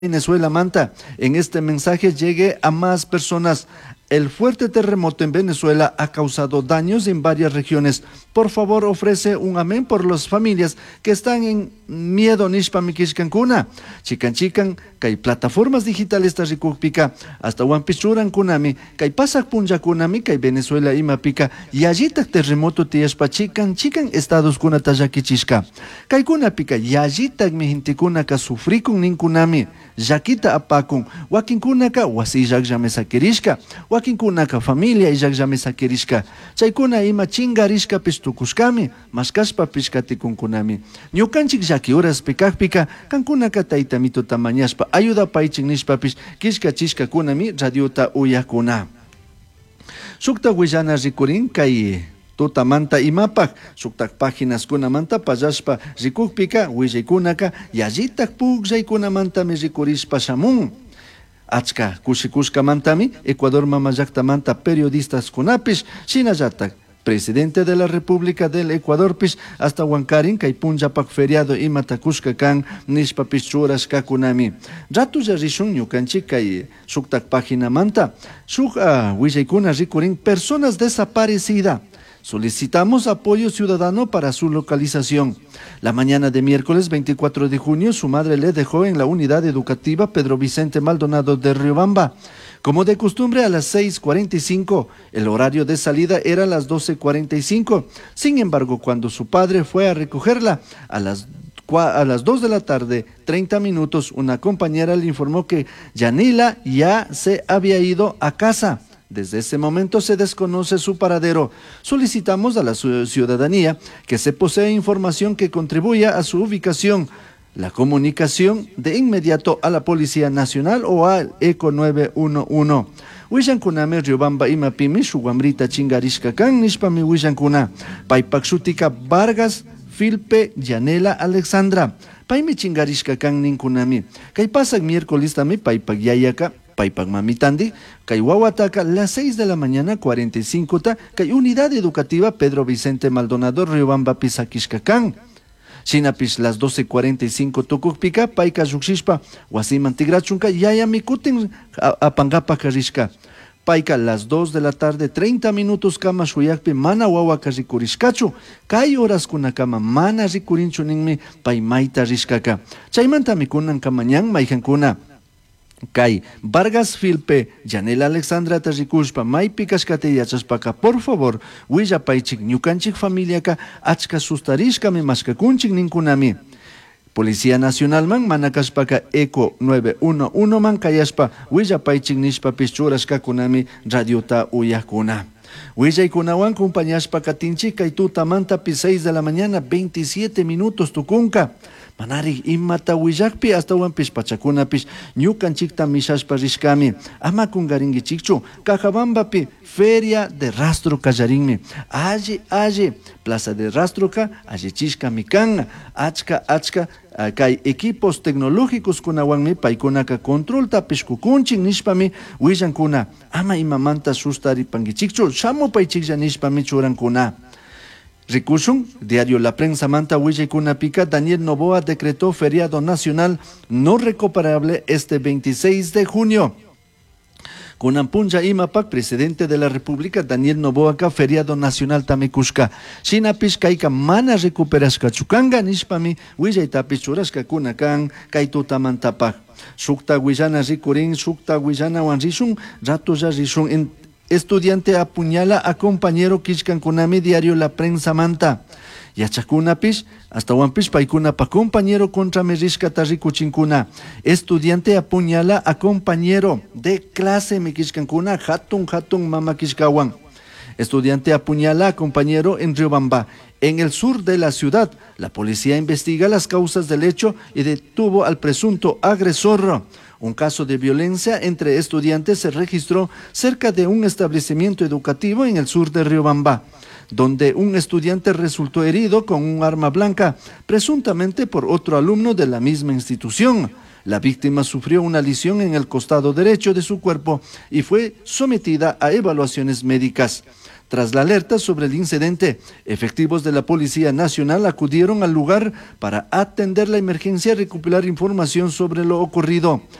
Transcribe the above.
Venezuela Manta. En este mensaje llegue a más personas. El fuerte terremoto en Venezuela ha causado daños en varias regiones. Por favor, ofrece un amén por las familias que están en miedo nishpamikishkankuna. Chican, kay plataformas digitales tarikukpika, hasta Wampichuran kunami, kay pasak punja kunami, kay Venezuela imapika, y allí terremoto tiashpa chican estados kuna tayakichishka. Kay kunapika, y allí mihintikuna ka sufrikun ninkunami, yakita apakun, wakinkunaka wasiyak llamesakerishka, wakinkunaka familia ijak llamesakerishka, chaykuna ima chingarishka pistukushkami, maskashpa pishkatikunkunami. Ñukanchik llaki horas pikakpika, kankunaka taytamito tamañashpa, ayuda paychik nishpapish, kishkachishka kunami radiota uyakuna. Sukta willana rikurin kay tutamanta imapak, suktak páginas kunamanta payashpa rikukpika, willaykunaka, yajitak pugllaykunamanta mi rikurishpa shamun. Achka kushikushka mantami, Ecuador mamayaktamanta periodistas kunapish, shinallatak presidente de la República del Ecuador pish, hasta Huancarin, kay punjapak feriado imatakushka kan nishpapish churashka kunami. Ratu rishun ñukanchik kay suktak página manta, shuk willaykuna rikurin personas desaparecidas. Solicitamos apoyo ciudadano para su localización. La mañana de miércoles 24 de junio, su madre le dejó en la unidad educativa Pedro Vicente Maldonado de Riobamba. Como de costumbre, a las 6:45, el horario de salida era a las 12:45. Sin embargo, cuando su padre fue a recogerla, a las 2 de la tarde, 30 minutos, una compañera le informó que Yanila ya se había ido a casa. Desde ese momento se desconoce su paradero. Solicitamos a la ciudadanía que se posee información que contribuya a su ubicación, la comunicación de inmediato a la Policía Nacional o al ECO 911. Huillankuname Riobamba imapimi shuwamrita chingarishkakan nishpami huillankuna. Paypakshutika Vargas Filpe Yanela Alexandra. Paymi chingarishkakan ninkunami. Kay pasak miércoles tami paypak yayaka paypak mamitandi, kay Huahuataca, las 6 de la mañana, 45 ta, kay Unidad Educativa Pedro Vicente Maldonado, Riobamba Pisakishkakan. Shinapish las 12:45 tukukpika, payka shukshishpa, wasiman tigrachunka, yaya mikutin apangapa karishka. Payka las 2 de la tarde, 30 minutos kama shuyakpi mana wawaka rikurishkachu, kay horas kunakama mana rikurinchu ninmi paymaita rishkaka. Chaymanta mikunan kamañan mayjankuna. Kay Vargas Filpe, Yanela Alexandra Tarikushpa, Maypi Kashkate Yachaspaka, por favor, Willapaychik, Ñukanchik familiaka, achka sustarishkami mashkakunchik ninkunami. Policía Nacional man manakashpaka ECO 911 man kayashpa, Willapaychik nishpa pichurashka kunami radiota uyakuna. Willaykunawan compañashpa katinchik kay tutamanta pi 6 de la mañana, 27 minutos tukunka. Manari imata willakpi hasta wampish pachakunapish ñukanchikta mishashpa rishkami. Ama kungaringichikchu, Cajabambapi feria de rastro kallarinmi. Allí, plaza de rastroka, allichishka mikan, achka, kay equipos tecnológicos kunawanmi paykunaka control tapishkukunchik nishpami willankuna. Ama imamanta sustari pangichikchu, shamu paychiklla nishpami churankuna. Rikushun, diario La Prensa Manta Huillaykunapika, Daniel Noboa decretó feriado nacional no recuperable este 26 de junio. Kunampunja Imapak, presidente de la República, Daniel Noboa, feriado nacional tamikushka. Shinapish kaika mana recuperashka chukanga nishpami, Huillaytapish churashka kunakan, kaitutamantapak. Shukta Huillana rikurin, Shukta Huillana wanrishun, rato ya rishun estudiante apuñala a compañero Kishkankunami, diario La Prensa Manta. Yachakunapish, hasta Wampish paikuna pa compañero contra Merishka Tarikuchinkuna. Estudiante apuñala a compañero de clase Mikishkankuna, hatun mama Kishkawan. Estudiante apuñala a compañero en Riobamba. En el sur de la ciudad, la policía investiga las causas del hecho y detuvo al presunto agresor. Un caso de violencia entre estudiantes se registró cerca de un establecimiento educativo en el sur de Riobamba, donde un estudiante resultó herido con un arma blanca, presuntamente por otro alumno de la misma institución. La víctima sufrió una lesión en el costado derecho de su cuerpo y fue sometida a evaluaciones médicas. Tras la alerta sobre el incidente, efectivos de la Policía Nacional acudieron al lugar para atender la emergencia y recopilar información sobre lo ocurrido.